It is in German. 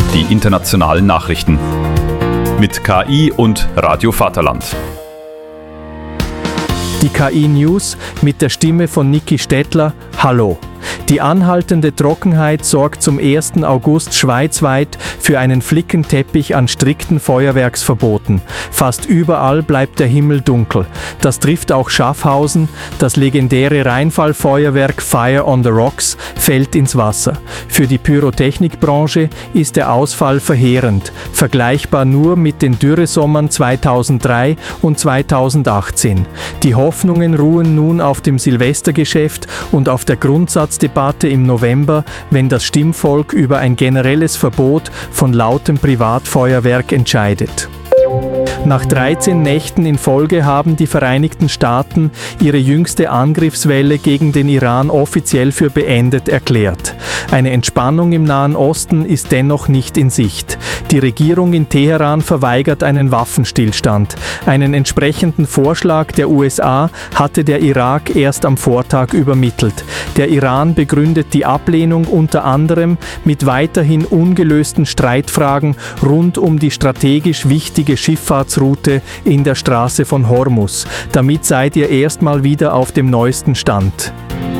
die internationalen Nachrichten. Mit KI und Radio Vaterland. Die KI-News mit der Stimme von Niki Stettler. Hallo. Die anhaltende Trockenheit sorgt zum 1. August schweizweit für einen Flickenteppich an strikten Feuerwerksverboten. Fast überall bleibt der Himmel dunkel. Das trifft auch Schaffhausen. Das legendäre Rheinfallfeuerwerk Fire on the Rocks fällt ins Wasser. Für die Pyrotechnikbranche ist der Ausfall verheerend, vergleichbar nur mit den Dürresommern 2003 und 2018. Die Hoffnungen ruhen nun auf dem Silvestergeschäft und auf der Grundsatzdebatte im November, wenn das Stimmvolk über ein generelles Verbot von lautem Privatfeuerwerk entscheidet. Nach 13 Nächten in Folge haben die Vereinigten Staaten ihre jüngste Angriffswelle gegen den Iran offiziell für beendet erklärt. Eine Entspannung im Nahen Osten ist dennoch nicht in Sicht. Die Regierung in Teheran verweigert einen Waffenstillstand. Einen entsprechenden Vorschlag der USA hatte der Irak erst am Vortag übermittelt. Der Iran begründet die Ablehnung unter anderem mit weiterhin ungelösten Streitfragen rund um die strategisch wichtige Schifffahrtsroute in der Straße von Hormuz. Damit seid ihr erstmal wieder auf dem neuesten Stand.